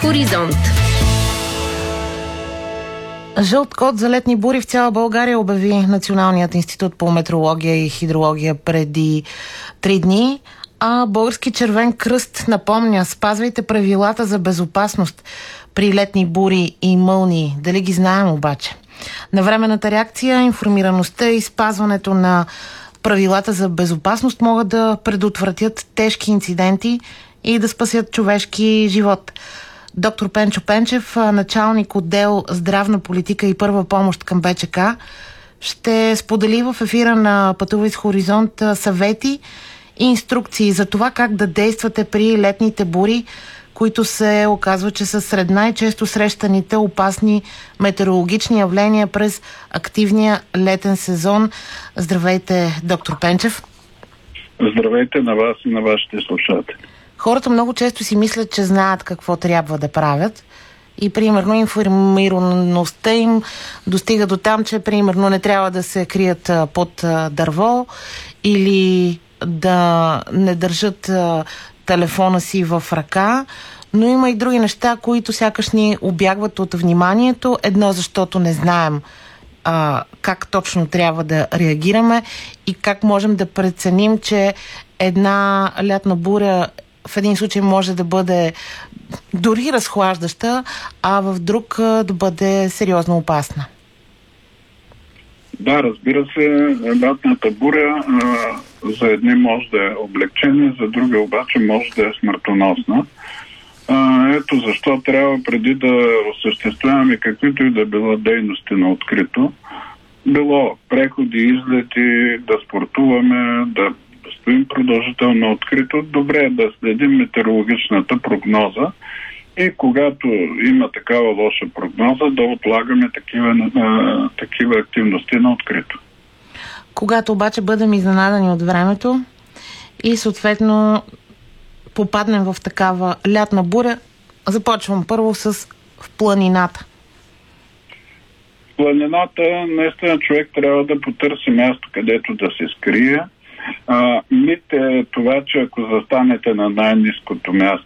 Хоризонт. Жълт код за летни бури в цяла България обяви Националният институт по метеорология и хидрология преди 3 дни, а Български червен кръст напомня: спазвайте правилата за безопасност при летни бури и мълнии. Дали ги знаем обаче? Навременната реакция, информираността и спазването на правилата за безопасност могат да предотвратят тежки инциденти и да спасят човешки живот. Доктор Пенчо Пенчев, началник отдел здравна политика и първа помощ към БЧК, ще сподели в ефира на Пътувай с Хоризонт съвети и инструкции за това как да действате при летните бури, които се оказва, че са сред най-често срещаните опасни метеорологични явления през активния летен сезон. Здравейте, доктор Пенчев. Здравейте на вас и на вашите слушатели. Хората много често си мислят, че знаят какво трябва да правят и примерно информираността им достига до там, че примерно не трябва да се крият под дърво или да не държат телефона си в ръка, но има и други неща, които сякаш ни убягват от вниманието. Едно, защото не знаем как точно трябва да реагираме и как можем да преценим, че една лятна буря в един случай може да бъде дори разхлаждаща, а в друг да бъде сериозно опасна. Да, разбира се, лятната буря за едни може да е облегчение, за други обаче може да е смъртоносна. Ето защо трябва преди да осъществяваме каквито и да било дейности на открито, било преходи, излети, да спортуваме, да стоим продължително открито, добре е да следим метеорологичната прогноза и когато има такава лоша прогноза, да отлагаме такива активности на открито. Когато обаче бъдем изненадани от времето и съответно попаднем в такава лятна буря, започвам първо в планината. В планината наистина човек трябва да потърси място, където да се скрие. Мит е това, че ако застанете на най-ниското място